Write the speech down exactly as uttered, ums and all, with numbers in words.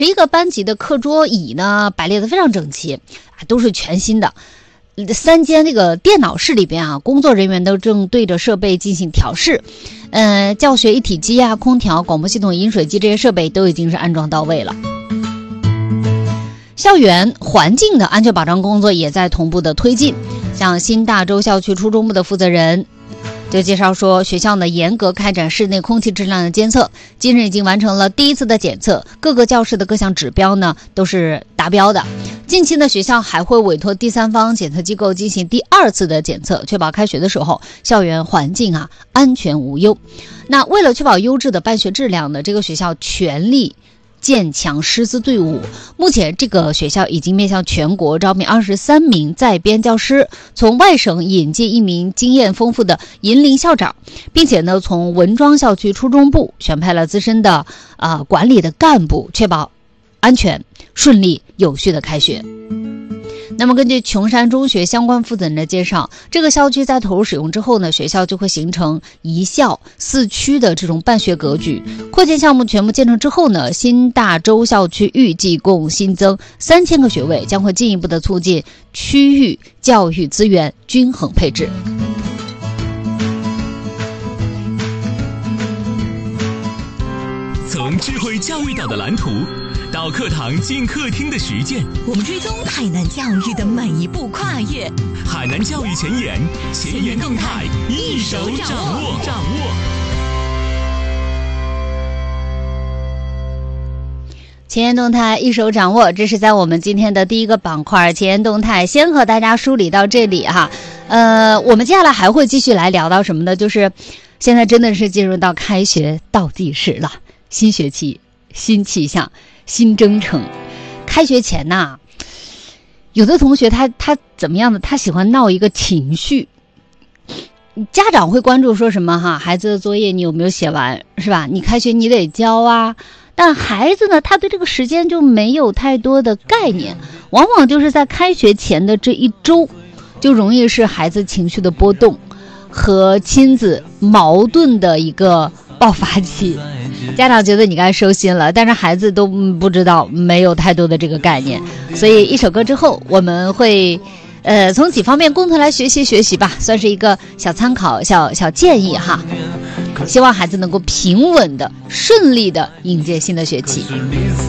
一个班级的课桌椅呢摆列得非常整齐，都是全新的。三间这个电脑室里边啊，工作人员都正对着设备进行调试，呃，教学一体机啊、空调、广播系统、饮水机这些设备都已经是安装到位了。校园环境的安全保障工作也在同步的推进，像新大洲校区初中部的负责人就介绍说，学校呢严格开展室内空气质量的监测，今日已经完成了第一次的检测，各个教室的各项指标呢都是达标的。近期呢，学校还会委托第三方检测机构进行第二次的检测，确保开学的时候校园环境啊安全无忧。那为了确保优质的办学质量呢，这个学校全力建强师资队伍，目前这个学校已经面向全国招聘二十三名在编教师，从外省引进一名经验丰富的银领校长，并且呢，从文庄校区初中部选派了资深的啊、呃、管理的干部，确保安全、顺利、有序的开学。那么根据琼山中学相关负责人的介绍，这个校区在投入使用之后呢，学校就会形成一校四区的这种办学格局。扩建项目全部建成之后呢，新大洲校区预计共新增三千个学位，将会进一步的促进区域教育资源均衡配置。 从智慧教育岛的蓝图到课堂进客厅的实践， 我们追踪海南教育的每一步跨越。 海南教育前沿，前沿动态一手掌握。掌握。 前沿动态一手掌握，这是在我们今天的第一个板块前沿动态，先和大家梳理到这里哈。呃，我们接下来还会继续来聊到什么呢？就是现在真的是进入到开学倒计时了，新学期、新气象、新征程。开学前呐、啊，有的同学他他怎么样的？他喜欢闹一个情绪。家长会关注说什么哈？孩子的作业你有没有写完，是吧？你开学你得交啊。但孩子呢，他对这个时间就没有太多的概念，往往就是在开学前的这一周，就容易是孩子情绪的波动和亲子矛盾的一个爆发期。家长觉得你该收心了，但是孩子都不知道，没有太多的这个概念。所以一首歌之后，我们会呃从几方面共同来学习学习吧，算是一个小参考、小小建议哈。希望孩子能够平稳的、顺利的迎接新的学期。